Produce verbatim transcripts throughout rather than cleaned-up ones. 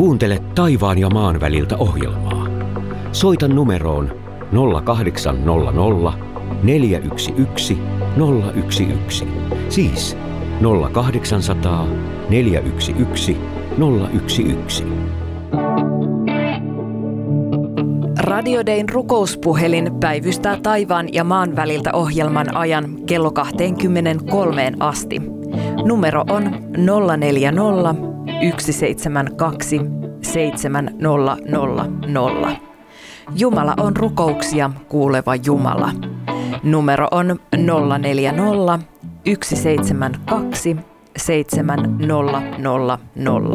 Kuuntele taivaan ja maan väliltä ohjelmaa. Soita numeroon nolla kahdeksan nolla nolla neljä yksi yksi nolla yksi yksi. Siis nolla kahdeksansataa neljä yksi yksi nolla yksi yksi. Radio Dayn rukouspuhelin päivystää taivaan ja maan väliltä ohjelman ajan kello kaksikymmentäkolme asti. Numero on nolla neljä nolla yksi seitsemän kaksi seitsemän nolla nolla nolla. Jumala on rukouksia kuuleva Jumala. Numero on nolla neljä nolla yksi seitsemän kaksi seitsemän nolla nolla nolla.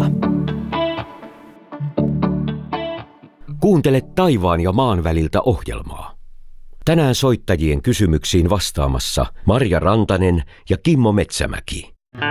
Kuuntele taivaan ja maan väliltä ohjelmaa. Tänään soittajien kysymyksiin vastaamassa Marja Rantanen ja Kimmo Metsämäki.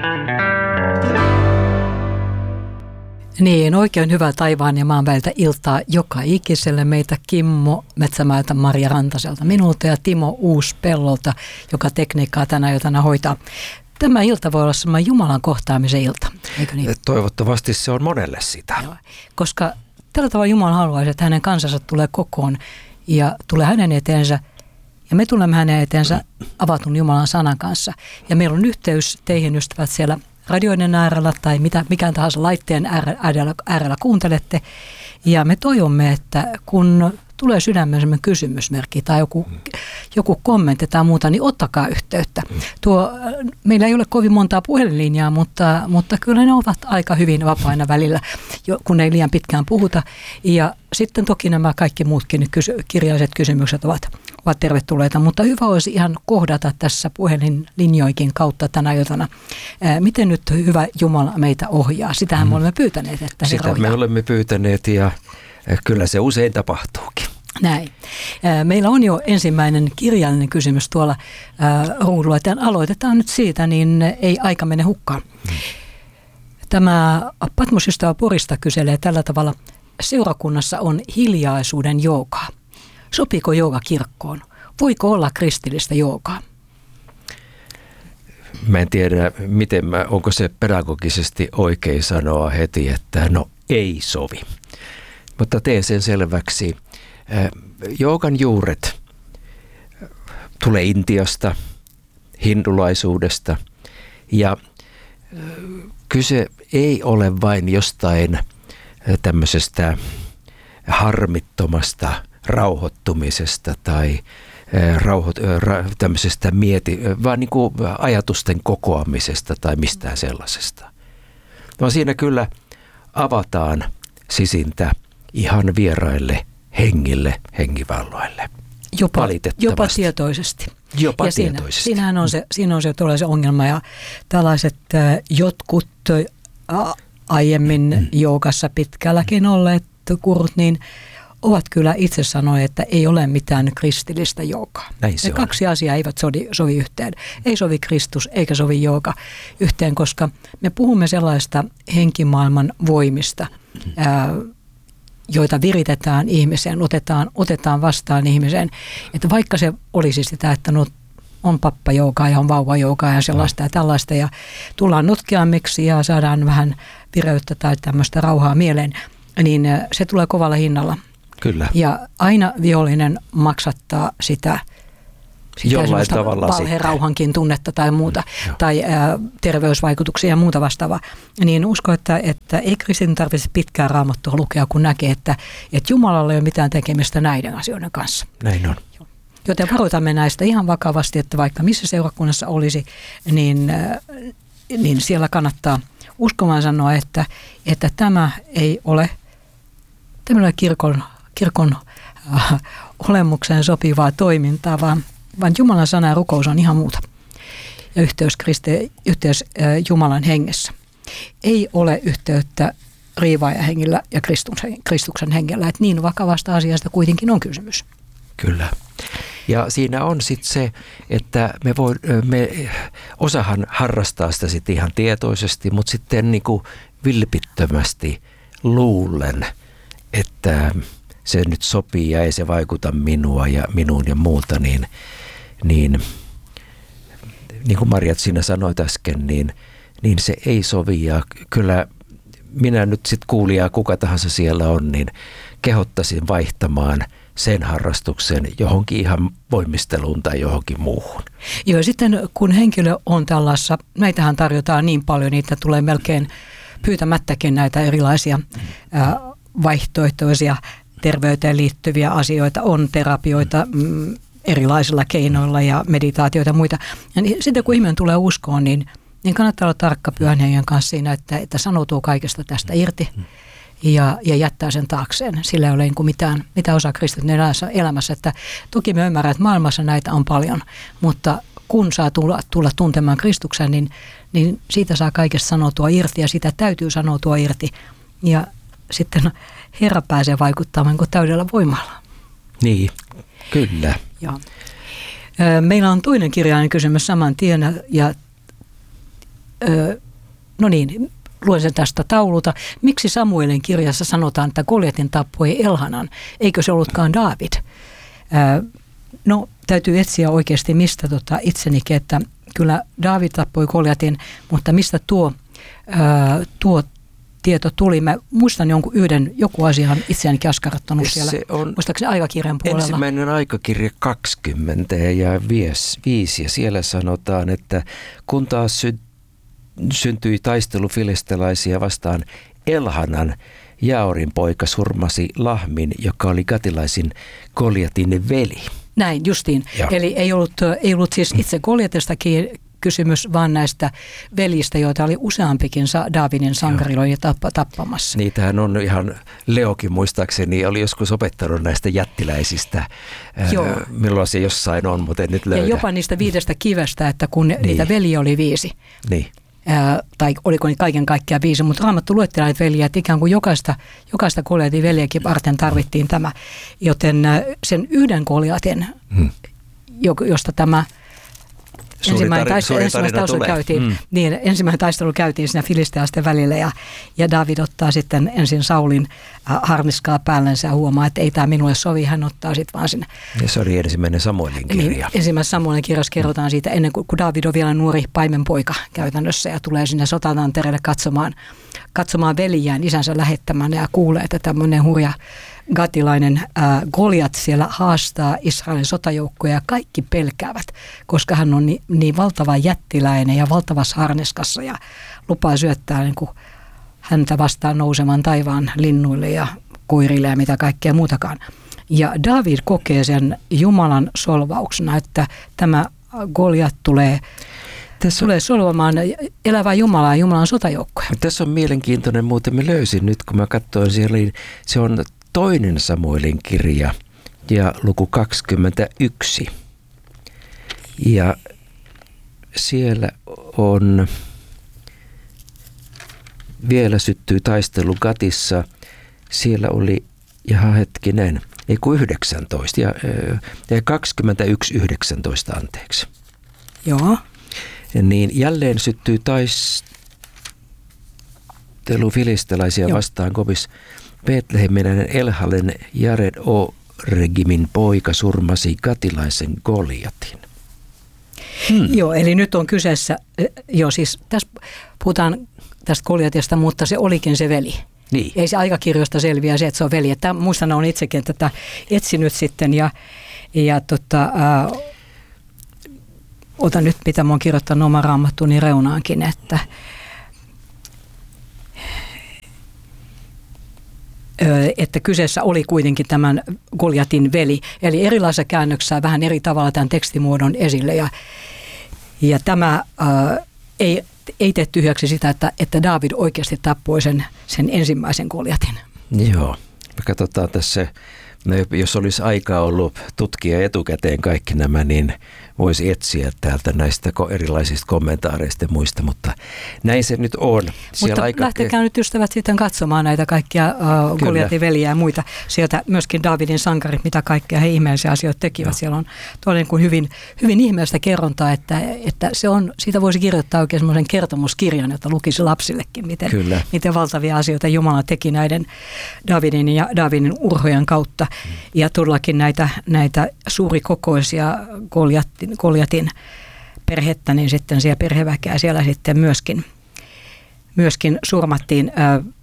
Niin, oikein hyvää taivaan ja maan väliltä iltaa joka ikiselle meitä Kimmo Metsämäeltä, Marja Rantaselta, minulta ja Timo Uuspellolta, joka tekniikkaa tänä iltana hoitaa. Tämä ilta voi olla semmoinen Jumalan kohtaamisen ilta, eikö niin? Toivottavasti se on monelle sitä. Joo, koska tällä tavalla Jumala haluaisi, että hänen kansansa tulee kokoon ja tulee hänen eteensä. Ja me tulemme hänen eteensä avatun Jumalan sanan kanssa. Ja meillä on yhteys teihin ystävät siellä radioiden äärellä tai mitä, mikään tahansa laitteen äärellä, äärellä kuuntelette. Ja me toivomme, että kun tulee sydämemme kysymysmerkki tai joku, joku kommentti tai muuta, niin ottakaa yhteyttä. Tuo, meillä ei ole kovin montaa puhelinlinjaa, mutta, mutta kyllä ne ovat aika hyvin vapaina välillä, kun ei liian pitkään puhuta. Ja sitten toki nämä kaikki muutkin kysy- kirjalliset kysymykset ovat, ovat tervetulleita, mutta hyvä olisi ihan kohdata tässä puhelinlinjoikin kautta tänä iltana. Ää, miten nyt hyvä Jumala meitä ohjaa? Sitähän mm. me olemme pyytäneet, että Sitä ohjaa. me olemme pyytäneet ja kyllä se usein tapahtuukin. Näin. Meillä on jo ensimmäinen kirjallinen kysymys tuolla ruudulla. Aloitetaan nyt siitä, niin ei aika mene hukkaan. Tämä Patmosystävä Porista kyselee tällä tavalla. Seurakunnassa on hiljaisuuden joogaa. Sopiiko jooga kirkkoon? Voiko olla kristillistä joogaa? Mä en tiedä, miten mä, onko se pedagogisesti oikein sanoa heti, että no ei sovi. Mutta teen sen selväksi. Joogan juuret tulee Intiasta, hindulaisuudesta ja kyse ei ole vain jostain tämmöisestä harmittomasta rauhoittumisesta tai rauhoit, tämmöisestä mieti, vaan niin kuin ajatusten kokoamisesta tai mistään sellaisesta. Vaan siinä kyllä avataan sisintä ihan vieraille hengille, hengivalloille. Jopa, jopa tietoisesti. Jopa ja tietoisesti. Siinä, siinähän on se, siinä on se, se ongelma ja tällaiset äh, jotkut äh, aiemmin mm. joogassa pitkälläkin olleet kurut, niin ovat kyllä itse sanoneet, että ei ole mitään kristillistä joogaa. Näin se ja kaksi asiaa eivät sovi, sovi yhteen. Ei sovi Kristus eikä sovi jooga yhteen, koska me puhumme sellaista henkimaailman voimista, mm. äh, joita viritetään ihmiseen, otetaan, otetaan vastaan ihmiseen. Että vaikka se olisi sitä, että no, on pappajoukaa ja on vauvajoukaa ja sellaista ja tällaista ja tullaan notkeammiksi ja saadaan vähän vireyttä tai tämmöistä rauhaa mieleen, niin se tulee kovalla hinnalla. Kyllä. Ja aina vihollinen maksattaa sitä, sitä jollain tavalla valherauhankin tunnetta tai muuta, mm, tai ä, terveysvaikutuksia ja muuta vastaavaa. Niin usko, että, että ei kristin tarvitse pitkää raamattua lukea, kun näkee, että, että Jumalalla ei ole mitään tekemistä näiden asioiden kanssa. Näin on. Joten varoitamme näistä ihan vakavasti, että vaikka missä seurakunnassa olisi, niin, niin siellä kannattaa uskomaan sanoa, että, että tämä ei ole tämmöinen kirkon, kirkon äh, olemukseen sopivaa toimintaa, vaan, vaan Jumalan sana ja rukous on ihan muuta. Ja yhteys, Kriste, yhteys äh, Jumalan hengessä. Ei ole yhteyttä riivaajahengillä ja Kristuksen, Kristuksen hengellä, että niin vakavasta asiasta kuitenkin on kysymys. Kyllä. Ja siinä on sitten se, että me voi, me, osahan harrastaa sitä sitten ihan tietoisesti, mutta sitten niinku vilpittömästi luulen, että se nyt sopii ja ei se vaikuta minua ja minuun ja muuta, niin, niin, niin kuin Marjat siinä sanoit äsken, niin, niin se ei sovi. Ja kyllä minä nyt sitten kuulijaa, kuka tahansa siellä on, niin kehottaisin vaihtamaan sen harrastuksen johonkin ihan voimisteluun tai johonkin muuhun. Joo, sitten kun henkilö on tällaisessa, näitähän tarjotaan niin paljon, niitä tulee melkein pyytämättäkin näitä erilaisia ää, vaihtoehtoisia terveyteen liittyviä asioita, on terapioita mm, erilaisilla keinoilla ja meditaatioita ja muita. Ja niin, sitten kun ihminen tulee uskoon, niin, niin kannattaa olla tarkka Pyhän Hengen kanssa siinä, että, että sanoutuu kaikesta tästä irti ja, ja jättää sen taakseen. Sillä ei ole niin kuin mitään, mitään osaa kristityn elämässä. Että toki me ymmärrän, että maailmassa näitä on paljon, mutta kun saa tulla, tulla tuntemaan Kristuksen, niin, niin siitä saa kaikesta sanoutua irti ja sitä täytyy sanoutua irti. Ja sitten Herra pääsee vaikuttamaan niin kuin täydellä voimalla. Niin, kyllä. Joo. Meillä on toinen kirjainen kysymys saman tien ja no niin, luen sen tästä taululta. Miksi Samuelin kirjassa sanotaan, että Goljatin tappoi Elhanan? Eikö se ollutkaan Daavid? No, täytyy etsiä oikeasti mistä tota, itsenikin, että kyllä Daavid tappoi Goljatin, mutta mistä tuo, ää, tuo tieto tuli? Mä muistan jonkun yhden, joku asian itseänikin askarruttanut siellä. Se on muistaakseni aikakirjan puolella. Ensimmäinen aikakirja kaksikymmentä ja viisi ja siellä sanotaan, että kun taas sy- syntyi taistelu filistelaisia vastaan, Elhanan, Jaorin poika, surmasi Lahmin, joka oli gatilaisin Goljatin veli. Näin, justiin. Joo. Eli ei ollut, ei ollut siis itse Goljatistakin kysymys, vaan näistä veljistä, joita oli useampikin Daavidin sankariloi tappa, tappamassa. Niitähän on ihan, Leokin muistaakseni oli joskus opettanut näistä jättiläisistä. Joo. Äh, milloin se jossain on, mutta en nyt löydä. Ja jopa niistä viidestä kivestä, että kun niin. niitä veljiä oli viisi. Niin. Ää, tai oliko niitä kaiken kaikkiaan viisi, mutta Raamattu luettelee näitä veljiä, että ikään kuin jokaista, jokaista Goljatin veljeäkin varten tarvittiin tämä. Joten sen yhden Goljatin, hmm. josta tämä ensimmäinen taistelu, ensimmäinen taistelu käytiin, hmm. niin ensimmäinen taistelu käytiin siinä filistealaisten välillä ja, ja Daavid ottaa sitten ensin Saulin äh, harniskaa päällensä ja huomaa, että ei tämä minulle sovi, hän ottaa sitten vaan sinne. Ja se oli ensimmäinen Samuelin kirja. Niin, ensimmäinen Samuelin kirjassa kerrotaan siitä ennen kuin kun Daavid on vielä nuori paimenpoika käytännössä ja tulee sinne sotatantereelle katsomaan, katsomaan veljään isänsä lähettämään ja kuulee, että tämmöinen hurja gatilainen äh, Goljat siellä haastaa Israelin sotajoukkoja ja kaikki pelkäävät, koska hän on niin, niin valtava jättiläinen ja valtavassa harniskassa ja lupaa syöttää niin kuin häntä vastaan nousemaan taivaan linnuille ja koirille ja mitä kaikkea muutakaan. Ja Daavid kokee sen Jumalan solvauksena, että tämä Goljat tulee Tässä tulee solvamaan elävää Jumalaa ja Jumalan sotajoukkoja. Tässä on mielenkiintoinen muuten, mä löysin nyt kun mä katsoin siellä, se on toinen Samuelin kirja ja luku kaksikymmentäyksi. Ja siellä on, vielä syttyi taistelu Gatissa, siellä oli, jaha hetkinen, ei kun yhdeksäntoista, ja, ja kaksikymmentäyksi yhdeksäntoista anteeksi. Joo. Niin jälleen syttyi taistelu filistelaisia vastaan Gobis. Betlehemiläinen Elhalen Jared O-regimin poika surmasi gatilaisen Goljatin. Hmm. Joo, eli nyt on kyseessä, joo siis tässä puhutaan tästä Goljatista, mutta se olikin se veli. Niin. Ei se aikakirjoista selviä se, että se on veli. Että muistan, olen itsekin tätä etsinyt sitten ja, ja tota, ää, otan nyt, mitä mä oon kirjoittanut oman raamattuni reunaankin, että että kyseessä oli kuitenkin tämän Goljatin veli. Eli erilaisissa käännöksissä vähän eri tavalla tämän tekstimuodon esille. Ja, ja tämä ää, ei, ei tee tyhjäksi sitä, että, että Daavid oikeasti tappoi sen, sen ensimmäisen Goljatin. Joo, me katsotaan tässä, no jos olisi aikaa ollut tutkia etukäteen kaikki nämä, niin voisi etsiä täältä näistä erilaisista kommentaareista ja muista, mutta näin se nyt on. Siellä mutta aika... lähtekää nyt ystävät sitten katsomaan näitä kaikkia uh, Goljatin veljiä ja muita. Sieltä myöskin Daavidin sankarit, mitä kaikkea he ihmeellisiä asioita tekivät. No. Siellä on todella kuin hyvin, hyvin ihmeellistä kerrontaa, että, että se on, siitä voisi kirjoittaa oikein semmoisen kertomuskirjan, jota lukisi lapsillekin, miten, miten valtavia asioita Jumala teki näiden Daavidin ja Daavidin urhojen kautta. Mm. Ja todellakin näitä, näitä suurikokoisia Goljatin Goljatin perhettä, niin sitten siellä perheväkeä siellä sitten myöskin, myöskin surmattiin.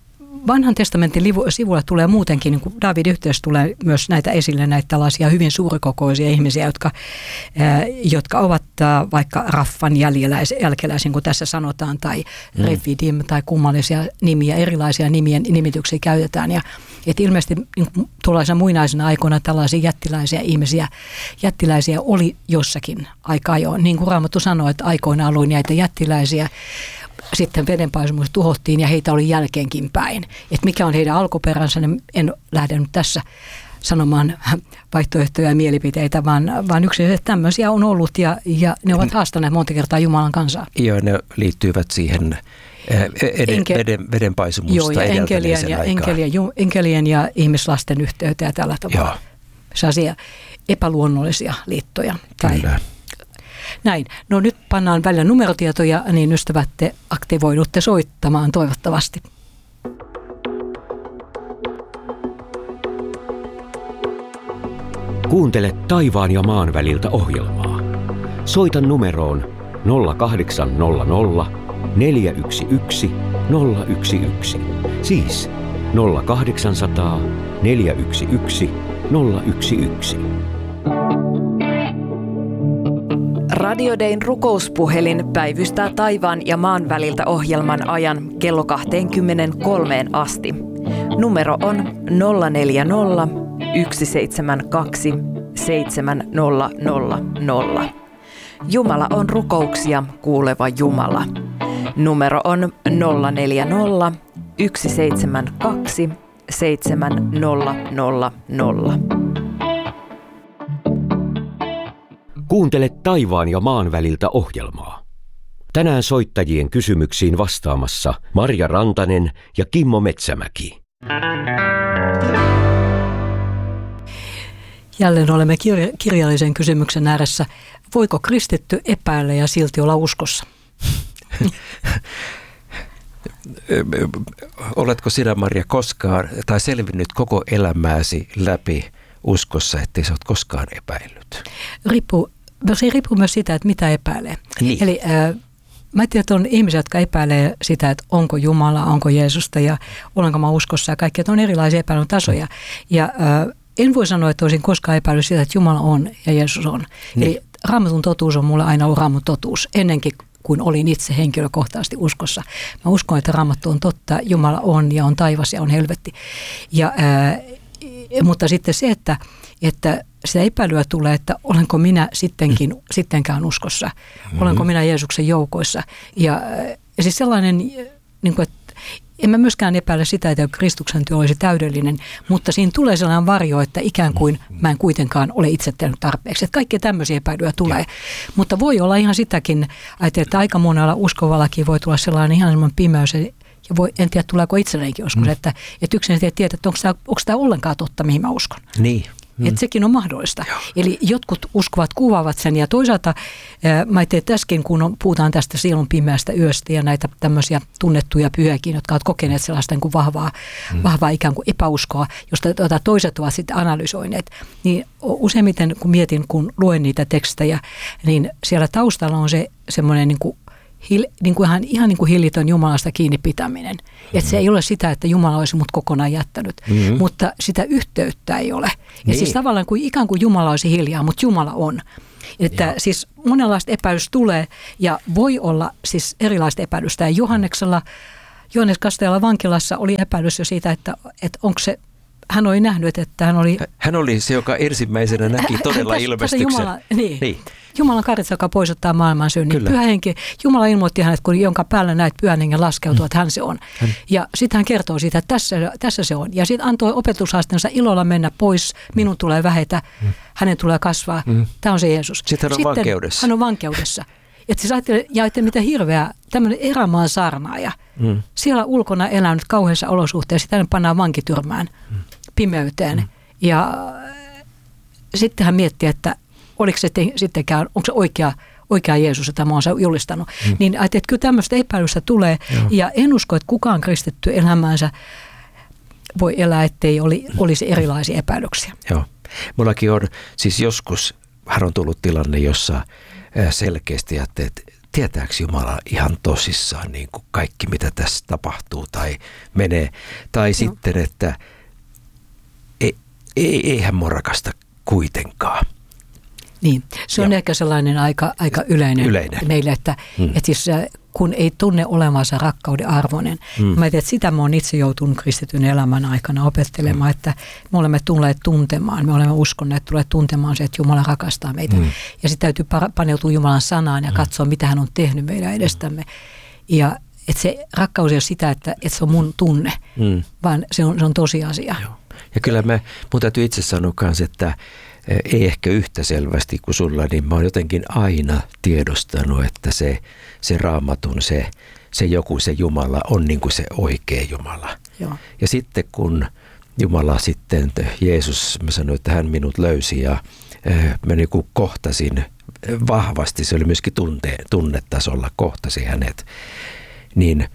vanhan testamentin sivulla tulee muutenkin, niin kuin Daavidin yhteydessä tulee myös näitä esille, näitä tällaisia hyvin suurikokoisia ihmisiä, jotka, jotka ovat vaikka Raffan jälkeläisiä, niin kuin tässä sanotaan, tai mm. Refidim tai kummallisia nimiä, erilaisia nimien nimityksiä käytetään. Ja että ilmeisesti niin tuollaisena muinaisena aikoina tällaisia jättiläisiä ihmisiä, jättiläisiä oli jossakin aikaa jo. Niin kuin Raamattu sanoi, että aikoinaan oli näitä jättiläisiä, sitten vedenpaisumus tuhottiin ja heitä oli jälkeenkin päin. Että mikä on heidän alkuperänsä, niin en lähde nyt tässä sanomaan vaihtoehtoja ja mielipiteitä, vaan, vaan yksinkertaisesti tämmöisiä on ollut ja, ja ne ovat haastaneet monta kertaa Jumalan kansaa. Joo, ne liittyvät siihen eden, Enke, veden, vedenpaisumusta edeltäneeseen ja aikaan. Enkelien, enkelien ja ihmislasten yhteyteen ja tällä tavalla. Joo. Sellaisia epäluonnollisia liittoja. Tai Kyllä. Näin. No nyt pannaan välillä numerotietoja, niin ystävät te aktivoidutte soittamaan toivottavasti. Kuuntele taivaan ja maan väliltä ohjelmaa. Soita numeroon nolla kahdeksan nolla nolla neljä yksi yksi nolla yksi yksi. Siis nolla kahdeksansataa neljä yksi yksi nolla yksi yksi. Radio Dayn rukouspuhelin päivystää taivaan ja maan väliltä ohjelman ajan kello kaksikymmentäkolme asti. Numero on nolla neljä nolla yksi seitsemän kaksi seitsemän nolla nolla nolla. Jumala on rukouksia kuuleva Jumala. Numero on nolla neljä nolla yksi seitsemän kaksi seitsemän nolla nolla nolla. Kuuntele taivaan ja maan väliltä ohjelmaa. Tänään soittajien kysymyksiin vastaamassa Marja Rantanen ja Kimmo Metsämäki. Jälleen olemme kirja- kirjallisen kysymyksen ääressä. Voiko kristitty epäillä ja silti olla uskossa? Oletko sinä, Marja, koskaan tai selvinnyt koko elämääsi läpi uskossa, ettei sä oot koskaan epäillyt? Riippuu, se riippuu myös sitä, että mitä epäilee. Niin. Eli äh, mä tiedän, että on ihmisiä, jotka epäilee sitä, että onko Jumala, onko Jeesusta ja olenko mä uskossa ja kaikki, että on erilaisia epäilyn tasoja. Ja äh, en voi sanoa, että olisin koskaan epäillyt sitä, että Jumala on ja Jeesus on. Niin. Eli Raamatun totuus on mulle aina ollut Raamatun totuus, ennenkin kuin olin itse henkilökohtaisesti uskossa. Mä uskon, että Raamattu on totta, Jumala on ja on taivas ja on helvetti. Ja, ää, mutta sitten se, että, että sitä epäilyä tulee, että olenko minä sittenkin, sittenkään uskossa, mm-hmm. olenko minä Jeesuksen joukoissa. Ja, ja siis sellainen, niin kuin, että en mä myöskään epäile sitä, että Kristuksen työ olisi täydellinen, mutta siinä tulee sellainen varjo, että ikään kuin mä en kuitenkaan ole itse tehnyt tarpeeksi. Että kaikkia tämmöisiä epäilyjä tulee. Ja. Mutta voi olla ihan sitäkin, että aika monella uskovallakin voi tulla sellainen ihan semmoinen pimeys, ja voi, en tiedä tuleeko itsellekin joskus, mm. että, että yksin ei tiedä, että onko tämä, onko tämä ollenkaan totta, mihin mä uskon. Niin. Mm. Että sekin on mahdollista. Joo. Eli jotkut uskovat, kuvaavat sen ja toisaalta ää, mä tein tässäkin, kun on, puhutaan tästä sielun pimeästä yöstä ja näitä tämmöisiä tunnettuja pyhäkin, jotka ovat kokeneet sellaista niin kuin vahvaa, mm. vahvaa ikään kuin epäuskoa, josta jota toiset ovat sitten analysoineet. Niin useimmiten kun mietin, kun luen niitä tekstejä, niin siellä taustalla on se semmoinen niin kuin Hil, niin kuin ihan, ihan niin kuin hillitön Jumalasta kiinni pitäminen. Mm-hmm. Että se ei ole sitä, että Jumala olisi mut kokonaan jättänyt, mm-hmm. mutta sitä yhteyttä ei ole. Niin. Ja siis tavallaan kuin, ikään kuin Jumala olisi hiljaa, mutta Jumala on. Että ja. Siis monenlaista epäilystä tulee ja voi olla siis erilaista epäilystä. Ja Johanneksella, Johannes Kastajalla vankilassa oli epäilys jo siitä, että, että onko se, hän oli nähnyt, että hän oli... Hän oli se, joka ensimmäisenä näki todella ilmestyksen. Jumala, niin. niin. Jumalan karitsa, joka poisottaa maailman synnin. Pyhä henki, Jumala ilmoitti hänet, kun jonka päällä näet pyhän hengen laskeutua, että hän se on. Hän. Ja sitten hän kertoo siitä, että tässä, tässä se on. Ja sitten antoi opetushaastensa ilolla mennä pois. Minun tulee vähetä, mm. hänen tulee kasvaa. Mm. Tämä on se Jeesus. Sitten hän on sitten vankeudessa. Hän on vankeudessa. Et siis ajattelee, ja ajattelee, mitä hirveä, tämmöinen erämaan saarnaaja. Mm. Siellä ulkona elänyt kauheissa olosuhteissa, sitten hän pannaan vankityrmään, mm. pimeyteen. Mm. Ja sitten hän miettii, että oliko se te, sittenkään, onko se oikea, oikea Jeesus, jota mä oon julistanut. Mm. Niin että kyllä tämmöistä epäilystä tulee. Joo. Ja en usko, että kukaan kristitty elämäänsä voi elää, ettei oli, olisi erilaisia epäilyksiä. Joo. Mullakin on, siis joskus hän on tullut tilanne, jossa selkeästi ajattelee, että tietääkö Jumala ihan tosissaan niin kuin kaikki, mitä tässä tapahtuu tai menee. Tai no. sitten, että ei, ei, eihän mua rakasta kuitenkaan. Niin, se on ja. ehkä sellainen aika, aika yleinen, yleinen meille, että, hmm. että siis, kun ei tunne olevansa rakkauden arvoinen. Hmm. Mä tiedän, että sitä mä oon itse joutunut kristityn elämän aikana opettelemaan, hmm. että me olemme tulleet tuntemaan, me olemme uskonneet tulleet tuntemaan se, että Jumala rakastaa meitä. Hmm. Ja sitten täytyy paneutua Jumalan sanaan ja hmm. katsoa, mitä hän on tehnyt meidän edestämme. Ja että se rakkaus ei ole sitä, että, että se on mun tunne, hmm. vaan se on, se on tosiasia. Joo. Ja kyllä mä, mun täytyy itse sanoa myös, että ei ehkä yhtä selvästi kuin sulla, niin mä oon jotenkin aina tiedostanut, että se, se Raamatun, se, se joku, se Jumala on niin kuin se oikea Jumala. Joo. Ja sitten kun Jumala sitten, Jeesus, mä sanoin, että hän minut löysi ja mä niin kuin kohtasin vahvasti, se oli myöskin tunte, tunnetasolla, kohtasin hänet, niin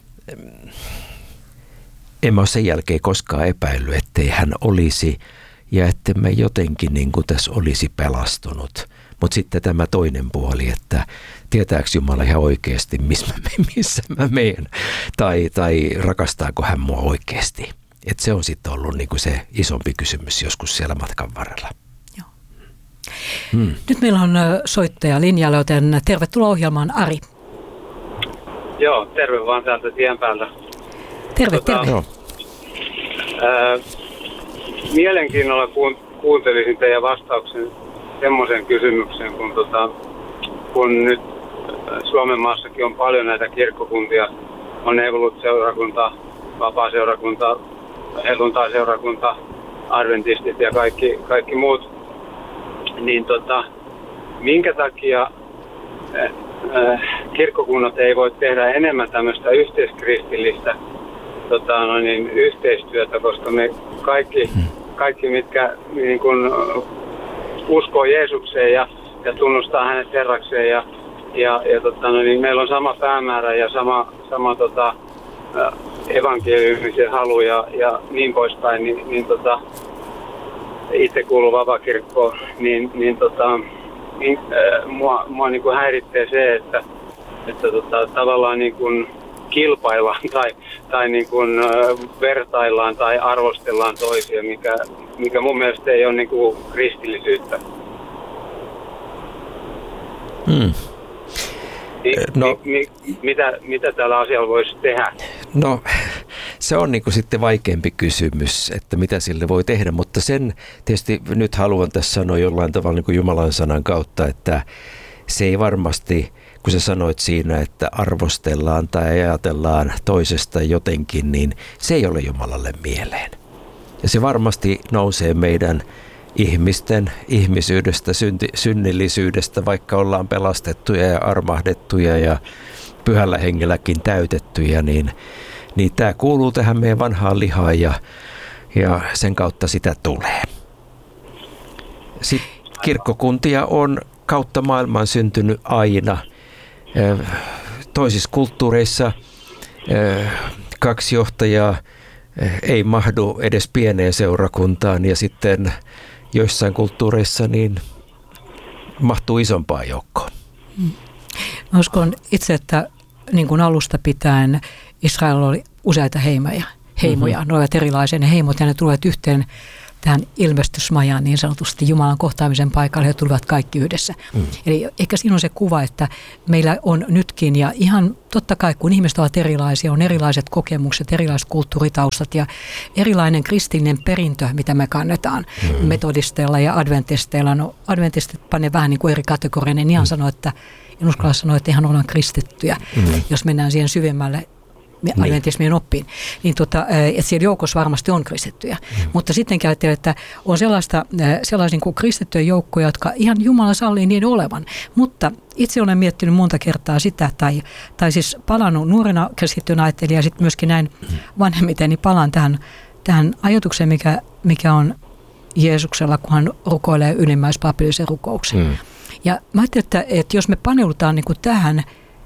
en mä ole sen jälkeen koskaan epäillyt, ettei hän olisi ja että mä jotenkin niin kuin tässä olisi pelastunut. Mutta sitten tämä toinen puoli, että tietääkö Jumala ihan oikeasti, missä mä, missä mä menen, tai, tai rakastaako hän mua oikeasti. Että se on sitten ollut niin kuin se isompi kysymys joskus siellä matkan varrella. Joo. Hmm. Nyt meillä on soittaja linjalla, joten tervetuloa ohjelmaan, Ari. Joo, terve vaan täältä tien päältä. Terve, tota, terve. Joo. Ää, Mielenkiinnolla kuuntelisin teidän vastauksen semmoisen kysymyksen, kun, tota, kun nyt Suomen maassakin on paljon näitä kirkkokuntia, on evolut-seurakunta, vapaa-seurakunta, helluntai-seurakunta, adventistit ja kaikki, kaikki muut, niin tota, minkä takia äh, kirkkokunnat ei voi tehdä enemmän tämmöistä yhteiskristillistä tota, no niin, yhteistyötä, koska me kaikki, kaikki mitkä niin kun, uskoo Jeesukseen ja, ja tunnustaa hänet herrakseen ja, ja, ja tota, no niin, meillä on sama päämäärä ja sama, sama tota, evankeliumisen halu ja, ja niin poispäin, niin, niin tota, itse kuuluu vapaakirkkoon, niin, niin, tota, niin äh, mua, mua niin kuin häiritsee se, että, että tota, tavallaan niin kuin kilpaillaan tai, tai niin kuin, äh, vertaillaan tai arvostellaan toisia, mikä, mikä mun mielestä ei ole niin kuin kristillisyyttä. Hmm. Ni, no, mi, mi, mitä, mitä tällä asialla voisi tehdä? No se on niin kuin sitten vaikeampi kysymys, että mitä sille voi tehdä, mutta sen tietysti nyt haluan tässä sanoa jollain tavalla niin kuin Jumalan sanan kautta, että se ei varmasti, kun sä sanoit siinä, että arvostellaan tai ajatellaan toisesta jotenkin, niin se ei ole Jumalalle mieleen. Ja se varmasti nousee meidän ihmisten ihmisyydestä, synti, synnillisyydestä, vaikka ollaan pelastettuja ja armahdettuja ja pyhällä hengelläkin täytettyjä, niin, niin tämä kuuluu tähän meidän vanhaan lihaan ja, ja sen kautta sitä tulee. Sitten kirkkokuntia on kautta maailman syntynyt aina. Toisissa kulttuureissa kaksi johtajaa ei mahdu edes pieneen seurakuntaan ja sitten joissain kulttuureissa niin mahtuu isompaan joukkoon. Mä uskon itse, että niin kuin alusta pitäen Israel oli useita heimoja. heimoja. Mm-hmm. Ne olivat erilaisia ne heimot ja ne tulevat yhteen tähän ilmestysmajaan niin sanotusti Jumalan kohtaamisen paikalle, he tulivat kaikki yhdessä. Mm. Eli ehkä siinä on se kuva, että meillä on nytkin ja ihan totta kai kun ihmiset ovat erilaisia, on erilaiset kokemukset, erilaiset kulttuuritaustat ja erilainen kristillinen perintö, mitä me kannetaan mm. metodisteilla ja adventisteilla. No adventistit panee vähän niin kuin eri kategoriaan, en ihan mm. sano, että en uskalla sanoa, että ihan ollaan kristittyjä, mm. jos mennään siihen syvemmälle adventismien oppiin, niin tota, että siellä joukossa varmasti on kristittyjä. Mm. Mutta sitten ajattelen, että on sellaista, sellaisia niin kristittyjä joukkoja, jotka ihan Jumala sallii niin olevan. Mutta itse olen miettinyt monta kertaa sitä, tai, tai siis palannut nuorena kristittynä ajattelija ja sitten myöskin näin vanhemmiten, niin palaan tähän, tähän ajatukseen, mikä, mikä on Jeesuksella, kun hän rukoilee ylimmäispapillisen rukouksen. Mm. Ja mä ajattelin, että, että jos me paneudutaan niin kuin tähän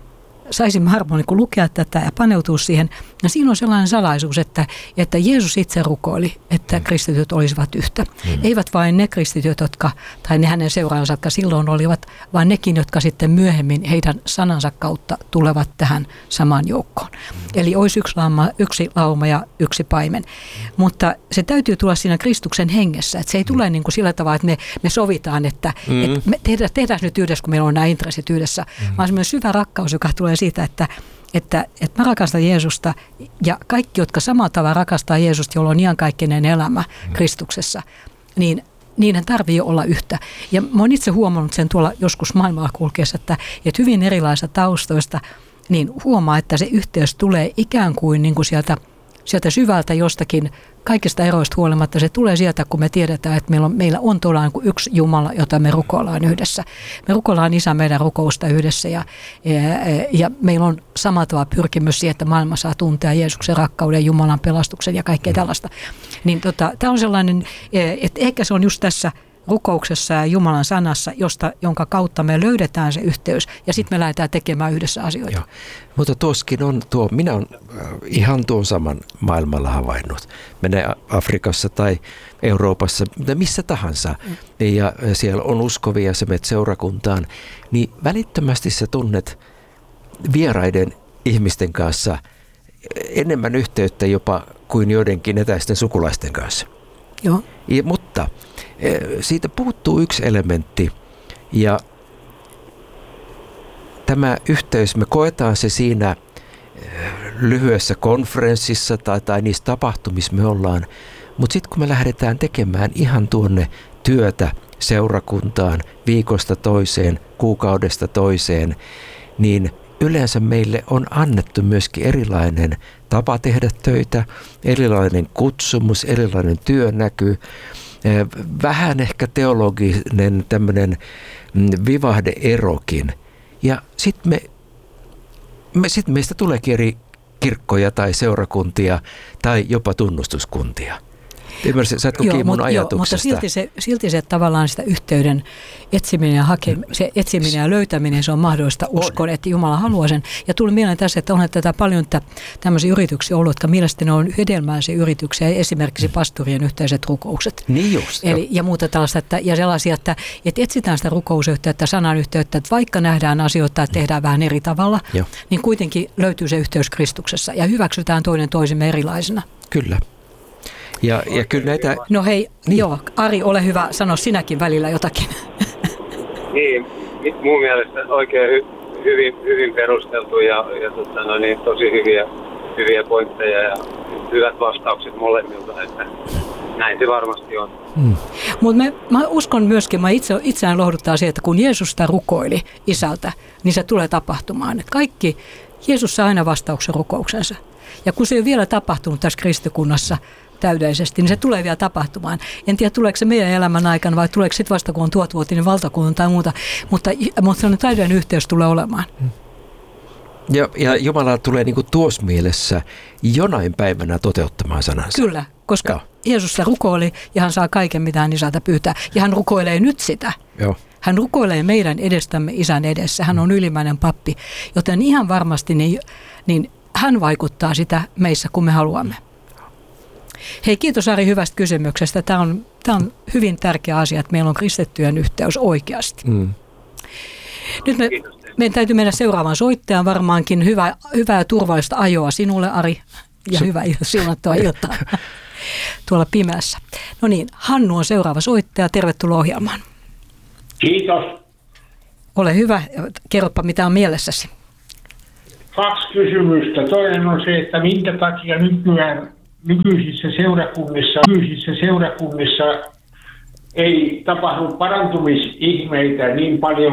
saisimme harmoin niin lukea tätä ja paneutua siihen. Ja siinä on sellainen salaisuus, että, että Jeesus itse rukoili, että kristityt olisivat yhtä. Mm. Eivät vain ne kristityt, jotka, tai ne hänen seuraajansa, jotka silloin olivat, vaan nekin, jotka sitten myöhemmin heidän sanansa kautta tulevat tähän samaan joukkoon. Mm. Eli olisi yksi lauma, yksi lauma ja yksi paimen. Mm. Mutta se täytyy tulla siinä Kristuksen hengessä. Että se ei tule mm. niin kuin sillä tavalla, että me, me sovitaan, että, mm. että me tehdään, tehdään nyt yhdessä, kun meillä on nämä intressit yhdessä, mm. vaan semmoinen syvä rakkaus, joka tulee siitä, että, että, että mä rakastan Jeesusta ja kaikki, jotka samalla tavalla rakastaa Jeesusta, jolla on iankaikkinen elämä mm. Kristuksessa, niin niiden tarvii olla yhtä. Ja mä oon itse huomannut sen tuolla joskus maailmalla kulkeessa, että, että hyvin erilaisista taustoista niin huomaa, että se yhteys tulee ikään kuin, niin kuin sieltä, sieltä syvältä jostakin, kaikista eroista huolimatta. Se tulee sieltä, kun me tiedetään, että meillä on, meillä on todella niin kuin yksi Jumala, jota me rukoillaan yhdessä. Me rukoillaan Isä meidän rukousta yhdessä ja, ja, ja meillä on samalla pyrkimys siihen, että maailma saa tuntea Jeesuksen rakkauden, Jumalan pelastuksen ja kaikkea tällaista. Niin tota, tämä on sellainen, että ehkä se on just tässä rukouksessa ja Jumalan sanassa, josta, jonka kautta me löydetään se yhteys ja sitten me lähdetään tekemään yhdessä asioita. Joo. Mutta tuoskin on tuo, minä olen ihan tuon saman maailmalla havainnut. Menee Afrikassa tai Euroopassa, missä tahansa, mm. ja siellä on uskovia, sä menet seurakuntaan, niin välittömästi sä tunnet vieraiden ihmisten kanssa enemmän yhteyttä jopa kuin joidenkin etäisten sukulaisten kanssa. Joo. Ja, mutta siitä puuttuu yksi elementti ja tämä yhteys, me koetaan se siinä lyhyessä konferenssissa tai, tai niissä tapahtumissa me ollaan, mutta sitten kun me lähdetään tekemään ihan tuonne työtä seurakuntaan viikosta toiseen, kuukaudesta toiseen, niin yleensä meille on annettu myöskin erilainen tapa tehdä töitä, erilainen kutsumus, erilainen työnäky, vähän ehkä teologinen tämmöinen vivahde-erokin. Ja sitten me, me, sit meistä tuleekin eri kirkkoja tai seurakuntia tai jopa tunnustuskuntia. Saatko kiinni mun ajatuksesta? Mutta silti se, silti se tavallaan sitä yhteyden etsiminen ja, hake, se etsiminen ja löytäminen, se on mahdollista uskon, että Jumala haluaa sen. Ja tuli mieleen tässä, että onhan tätä paljon tämmöisiä yrityksiä ollut, jotka mielestäni on hedelmäisiä yrityksiä, esimerkiksi pastorien yhteiset rukoukset. Niin just. Eli, ja muuta tällaista, että, ja sellaisia, että, että etsitään sitä rukousyhteyttä, sanan yhteyttä, että vaikka nähdään asioita, että tehdään vähän eri tavalla, jo. Niin kuitenkin löytyy se yhteys Kristuksessa ja hyväksytään toinen toisemme erilaisena. Kyllä. Ja, ja kyllä näitä... No hei, niin. Joo, Ari, ole hyvä, sano sinäkin välillä jotakin. Niin, mun mielestä oikein hy, hyvin, hyvin perusteltu ja, ja tota, no niin, tosi hyviä, hyviä pointteja ja hyvät vastaukset molemmilta, että näin se varmasti on. Hmm. Mutta mä uskon myöskin, mä itse, itseään lohduttaa se, että kun Jeesus sitä rukoili Isältä, niin se tulee tapahtumaan. Että kaikki, Jeesus saa aina vastauksen rukouksensa. Ja kun se ei ole vielä tapahtunut tässä kristikunnassa täydellisesti, niin se tulee vielä tapahtumaan. En tiedä, tuleeko se meidän elämän aikana vai tuleeko sitten vasta, kun on tuhatvuotinen valtakunta tai muuta, mutta, mutta sellainen täydellinen yhteys tulee olemaan. Ja, ja Jumala tulee niin kuin tuossa mielessä jonain päivänä toteuttamaan sanansa. Kyllä, koska Joo. Jeesus se rukoili ja hän saa kaiken, mitä hän Isältä pyytää. Ja hän rukoilee nyt sitä. Joo. Hän rukoilee meidän edestämme Isän edessä. Hän on ylimmäinen pappi, joten ihan varmasti niin, niin hän vaikuttaa sitä meissä, kun me haluamme. Hei, kiitos Ari hyvästä kysymyksestä. Tämä on, tämä on hyvin tärkeä asia, että meillä on kristittyjen yhteys oikeasti. Mm. Nyt me, meidän täytyy mennä seuraavaan soittajan varmaankin. Hyvää, hyvää ja turvallista ajoa sinulle, Ari, ja hyvää siunattua iltaa tuolla pimeässä. No niin, Hannu on seuraava soittaja. Tervetuloa ohjelmaan. Kiitos. Ole hyvä. Kerropa, mitä on mielessäsi. Kaksi kysymystä. Toinen on se, että minkä takia nykyään nykyisissä seurakunnissa, nykyisissä seurakunnissa ei tapahdu parantumisihmeitä niin paljon